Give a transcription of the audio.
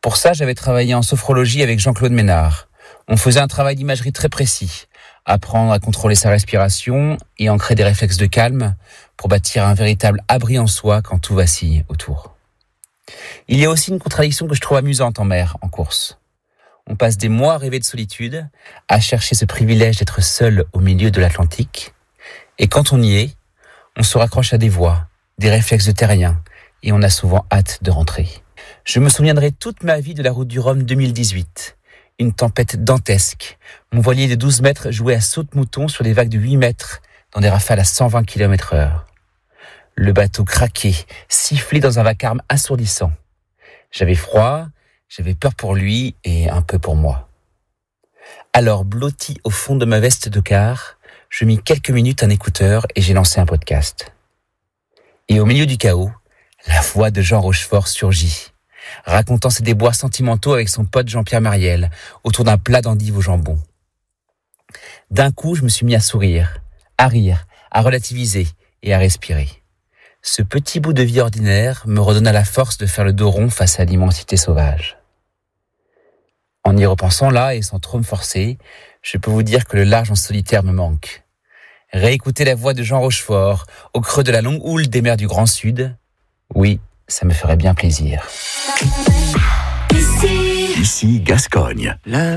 Pour ça, j'avais travaillé en sophrologie avec Jean-Claude Ménard. On faisait un travail d'imagerie très précis, apprendre à contrôler sa respiration et ancrer des réflexes de calme pour bâtir un véritable abri en soi quand tout vacille autour. Il y a aussi une contradiction que je trouve amusante en mer, en course. On passe des mois à rêver de solitude, à chercher ce privilège d'être seul au milieu de l'Atlantique. Et quand on y est, on se raccroche à des voix, des réflexes de terrien, et on a souvent hâte de rentrer. Je me souviendrai toute ma vie de la route du Rhum 2018. Une tempête dantesque. Mon voilier de 12 mètres jouait à saute-mouton sur des vagues de 8 mètres, dans des rafales à 120 km/h. Le bateau craquait, sifflait dans un vacarme assourdissant. J'avais froid, j'avais peur pour lui et un peu pour moi. Alors, blotti au fond de ma veste de quart, je mis quelques minutes un écouteur et j'ai lancé un podcast. Et au milieu du chaos, la voix de Jean Rochefort surgit, racontant ses déboires sentimentaux avec son pote Jean-Pierre Mariel, autour d'un plat d'endives au jambon. D'un coup, je me suis mis à sourire, à rire, à relativiser et à respirer. Ce petit bout de vie ordinaire me redonna la force de faire le dos rond face à l'immensité sauvage. En y repensant là et sans trop me forcer, je peux vous dire que le large en solitaire me manque. Réécouter la voix de Jean Rochefort au creux de la longue houle des mers du Grand Sud, oui, ça me ferait bien plaisir. Ici Gascogne.